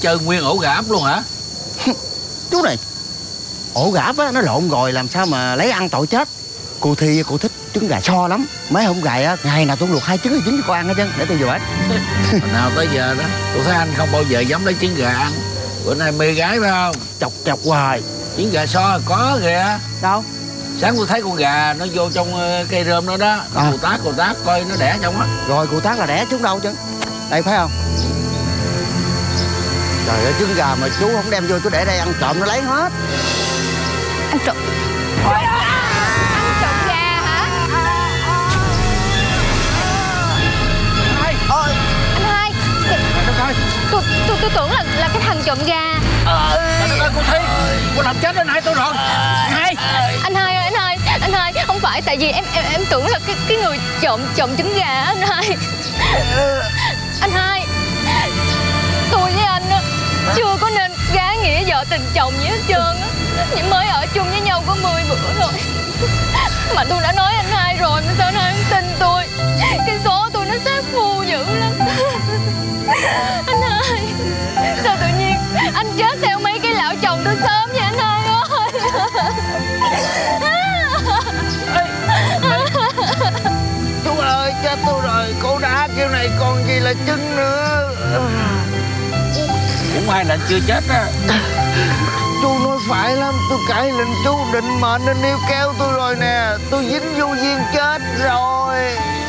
Chơi nguyên ổ gà ấp luôn hả? Chú này, ổ gà ấp á, nó lộn rồi làm sao mà lấy ăn tội chết. Cô Thi cô thích trứng gà so lắm. Mấy hôm gài á, ngày nào tôi luộc 2 trứng thì trứng cho cô ăn hết trơn. Để tôi vừa hết. Hồi nào tới giờ đó tôi thấy anh không bao giờ dám lấy trứng gà ăn. Bữa nay mê gái phải không? Chọc chọc hoài. Trứng gà so có kìa. Đâu? Sáng tôi thấy con gà nó vô trong cây rơm đó đó. Cô tác coi nó đẻ trong á. Rồi cô tác là đẻ trứng đâu chứ. Đây phải không? Trời ơi, trứng gà mà chú không đem vô chú để đây ăn trộm nó lấy hết. Ăn trộm? Ăn trộm gà hả? Anh hai, tôi tưởng là cái thằng trộm gà. Trời ơi cô Thi, cô làm chết anh hai tôi rồi. Anh hai ơi, anh hai, không phải tại vì em tưởng là cái người trộm trứng gà á, anh hai. Anh hai, tôi với anh á chưa có nên gá nghĩa vợ tình chồng gì hết trơn á, nhưng mới ở chung với nhau có 10 bữa rồi mà tôi đã nói anh hai rồi mà sao anh hai không tin tôi. Cái số tôi nó sát phu dữ lắm. Anh hai, sao tự nhiên anh chết theo mấy cái lão chồng tôi sớm vậy anh hai ơi. Chú ơi, chết tôi rồi. Cô đã kêu này còn gì là trứng nữa. Cũng may là anh chưa chết á. Chú nói phải lắm. Tôi cãi lệnh chú định mệnh nên níu kéo tôi rồi nè. Tôi dính vô duyên chết rồi.